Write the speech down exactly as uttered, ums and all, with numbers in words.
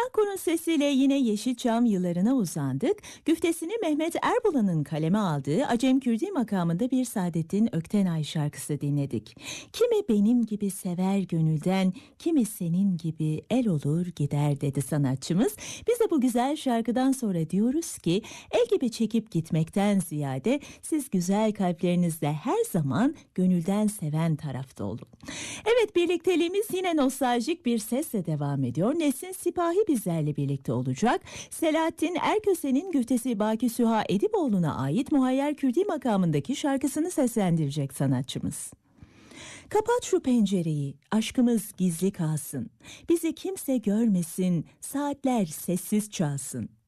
Akkor'un sesiyle yine Yeşilçam yıllarına uzandık. Güftesini Mehmet Erbulan'ın kaleme aldığı Acem Kürdi makamında bir Saadettin Öktenay şarkısı dinledik. Kimi benim gibi sever gönülden, kimi senin gibi el olur gider dedi sanatçımız. Biz de bu güzel şarkıdan sonra diyoruz ki el gibi çekip gitmekten ziyade siz güzel kalplerinizle her zaman gönülden seven tarafta olun. Evet, birlikteliğimiz yine nostaljik bir sesle devam ediyor. Nesin Sipahi bizlerle birlikte olacak. Selahattin Erköse'nin güftesi Baki Süha Ediboğlu'na ait Muhayyer Kürdi makamındaki şarkısını seslendirecek sanatçımız. Kapat şu pencereyi, aşkımız gizli kalsın. Bizi kimse görmesin, saatler sessiz çalsın.